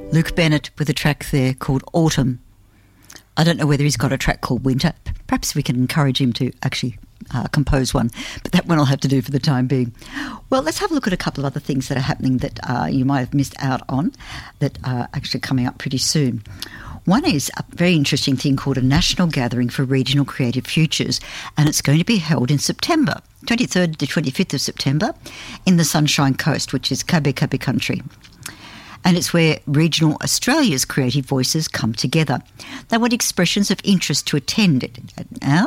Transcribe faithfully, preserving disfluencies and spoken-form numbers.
Luke Bennett with a track there called Autumn. I don't know whether he's got a track called Winter. Perhaps we can encourage him to actually uh, compose one, but that one I'll have to do for the time being. Well, let's have a look at a couple of other things that are happening that uh, you might have missed out on that are actually coming up pretty soon. One is a very interesting thing called a National Gathering for Regional Creative Futures, and it's going to be held in September, twenty-third to twenty-fifth of September, in the Sunshine Coast, which is Kabi Kabi country. And it's where regional Australia's creative voices come together. They want expressions of interest to attend it. Now,